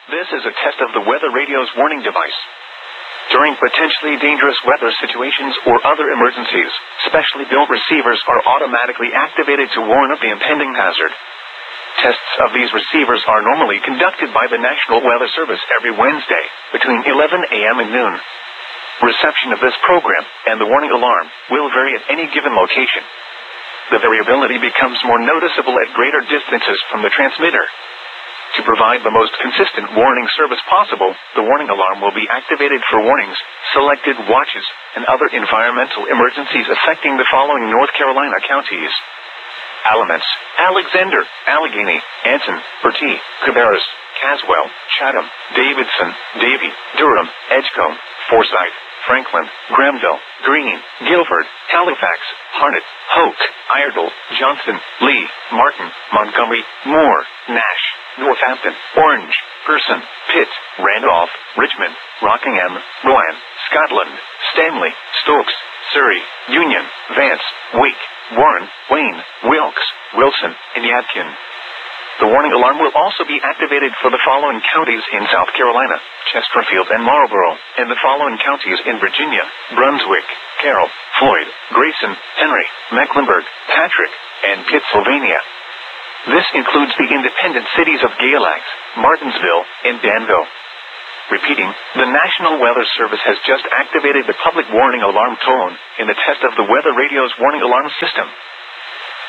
This is a test of the weather radio's warning device. During potentially dangerous weather situations or other emergencies, specially built receivers are automatically activated to warn of the impending hazard. Tests of these receivers are normally conducted by the National Weather Service every Wednesday, between 11 a.m. and noon. Reception of this program, and the warning alarm, will vary at any given location. The variability becomes more noticeable at greater distances from the transmitter. To provide the most consistent warning service possible, the warning alarm will be activated for warnings, selected watches, and other environmental emergencies affecting the following North Carolina counties: Alamance, Alexander, Allegheny, Anson, Bertie, Cabarrus, Caswell, Chatham, Davidson, Davie, Durham, Edgecombe, Forsyth, Franklin, Granville, Greene, Guilford, Halifax, Harnett, Hoke, Iredell, Johnston, Lee, Martin, Montgomery, Moore, Nash, Northampton, Orange, Person, Pitt, Randolph, Richmond, Rockingham, Rowan, Scotland, Stanley, Stokes, Surrey, Union, Vance, Wake, Warren, Wayne, Wilkes, Wilson, and Yadkin. The warning alarm will also be activated for the following counties in South Carolina: Chesterfield and Marlborough, and the following counties in Virginia: Brunswick, Carroll, Floyd, Grayson, Henry, Mecklenburg, Patrick, and Pittsylvania. This includes the independent cities of Galax, Martinsville, and Danville. Repeating, the National Weather Service has just activated the public warning alarm tone in the test of the weather radio's warning alarm system.